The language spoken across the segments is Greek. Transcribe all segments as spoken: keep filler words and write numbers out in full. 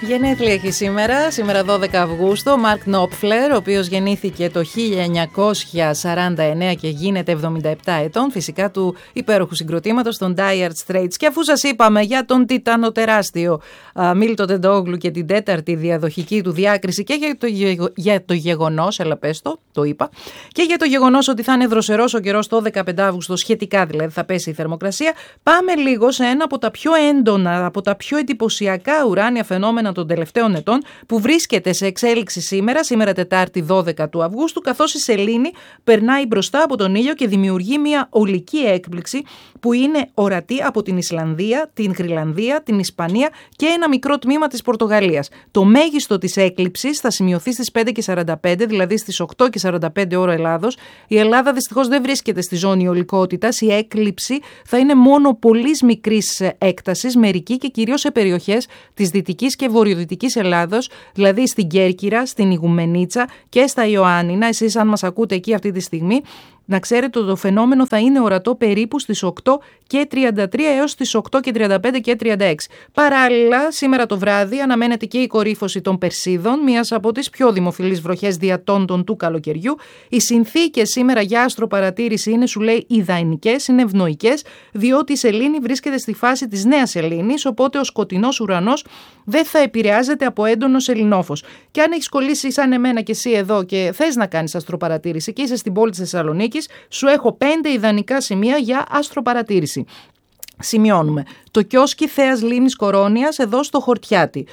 Γενέθλια έχει σήμερα, σήμερα δώδεκα Αυγούστου, ο Μαρκ Νόπφλερ, ο οποίος γεννήθηκε το χίλια εννιακόσια σαράντα εννέα και γίνεται εβδομήντα επτά ετών, φυσικά του υπέροχου συγκροτήματος των Dire Straits. Και αφού σας είπαμε για τον τιτάνο τεράστιο Μίλτο Τεντόγλου και την τέταρτη διαδοχική του διάκριση και για το, γεγο... για το γεγονός, έλα πες το, το είπα, και για το γεγονός ότι θα είναι δροσερός ο καιρός το δεκαπέντε Αυγούστου, σχετικά δηλαδή θα πέσει η θερμοκρασία, πάμε λίγο σε ένα από τα πιο έντονα, από τα πιο εντυπωσιακά ουράνια φαινόμενα των τελευταίων ετών που βρίσκεται σε εξέλιξη σήμερα, σήμερα Τετάρτη δώδεκα του Αυγούστου, καθώς η σελήνη περνάει μπροστά από τον ήλιο και δημιουργεί μια ολική έκπληξη που είναι ορατή από την Ισλανδία, την Γροιλανδία, την Ισπανία και ένα μικρό τμήμα της Πορτογαλίας. Το μέγιστο της έκλειψης θα σημειωθεί στις πέντε και σαράντα πέντε, δηλαδή στις οκτώ και σαράντα πέντε ώρα Ελλάδος. Η Ελλάδα δυστυχώς δεν βρίσκεται στη ζώνη ολικότητας. Η έκλειψη θα είναι μόνο πολύ μικρής έκτασης, μερική και κυρίως σε περιοχές της Δυτικής και Βορειοδυτικής Ελλάδος, δηλαδή στην Κέρκυρα, στην Ιγουμενίτσα και στα Ιωάννινα. Εσείς αν μας ακούτε εκεί αυτή τη στιγμή, να ξέρετε ότι το φαινόμενο θα είναι ορατό περίπου στις οκτώ και τριάντα τρία έως στις οκτώ και τριάντα πέντε και τριάντα έξι. Παράλληλα, σήμερα το βράδυ αναμένεται και η κορύφωση των Περσίδων, μιας από τις πιο δημοφιλείς βροχές διατόντων του καλοκαιριού. Οι συνθήκες σήμερα για αστροπαρατήρηση είναι, σου λέει, ιδανικές, είναι ευνοϊκές, διότι η σελήνη βρίσκεται στη φάση της νέας σελήνης, οπότε ο σκοτεινός ουρανός δεν θα επηρεάζεται από έντονο σεληνόφως. Και αν έχεις κολλήσει σαν εμένα και εσύ εδώ και θες να κάνεις αστροπαρατήρηση και είσαι στην πόλη της Θεσσαλονίκης, σου έχω πέντε ιδανικά σημεία για αστροπαρατήρηση. Σημειώνουμε. Το κιόσκι Θέας Λίμνης Κορώνιας εδώ στο Χορτιάτι.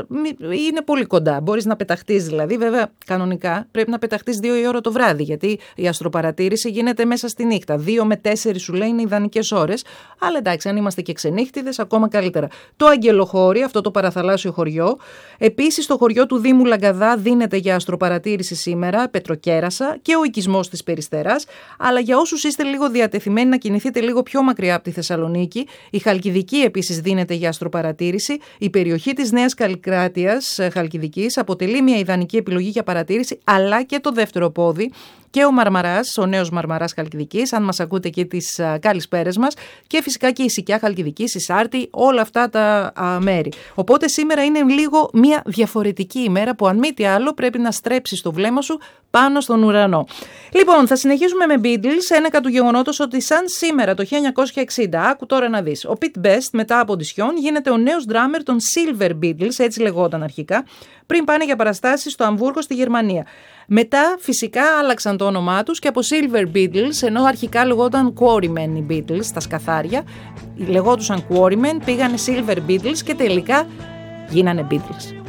Είναι πολύ κοντά. Μπορείς να πεταχτείς δηλαδή. Βέβαια, κανονικά πρέπει να πεταχτείς δύο η ώρα το βράδυ, γιατί η αστροπαρατήρηση γίνεται μέσα στη νύχτα. Δύο με τέσσερις σου λέει είναι ιδανικές ώρες. Αλλά εντάξει, αν είμαστε και ξενύχτιδες, ακόμα καλύτερα. Το Αγγελοχώρι, αυτό το παραθαλάσσιο χωριό. Επίσης, το χωριό του Δήμου Λαγκαδά δίνεται για αστροπαρατήρηση σήμερα, Πετροκέρασα και ο οικισμός της Περιστεράς. Αλλά για όσους είστε λίγο διατεθειμένοι να κινηθείτε λίγο πιο μακριά από τη Θεσσαλονίκη, η Χαλκιδική επίσης δίνεται για αστροπαρατήρηση. Η περιοχή της Νέας Καλλικράτειας Χαλκιδικής αποτελεί μια ιδανική επιλογή για παρατήρηση, αλλά και το δεύτερο πόδι και ο Μαρμαράς, ο νέος Μαρμαράς Χαλκιδικής, αν μας ακούτε και τις καλησπέρες μας, και φυσικά και η Σικιά Χαλκιδικής, η Σάρτη, όλα αυτά τα α, μέρη. Οπότε σήμερα είναι λίγο μια διαφορετική ημέρα που αν μη τι άλλο πρέπει να στρέψεις το βλέμμα σου πάνω στον ουρανό. Λοιπόν, θα συνεχίσουμε με Beatles, ένεκα του γεγονότος ότι σαν σήμερα το χίλια εννιακόσια εξήντα, άκου τώρα να δεις, ο Pete Best μετά από Ντισιόν γίνεται ο νέος drummer των Silver Beatles, έτσι λεγόταν αρχικά, πριν πάνε για παραστάσεις στο Αμβούργο στη Γερμανία. Μετά φυσικά άλλαξαν το όνομά τους και από Silver Beatles, ενώ αρχικά λεγόταν Quarrymen οι Beatles, τα σκαθάρια, λεγόντουσαν Quarrymen, πήγανε Silver Beatles και τελικά γίνανε Beatles.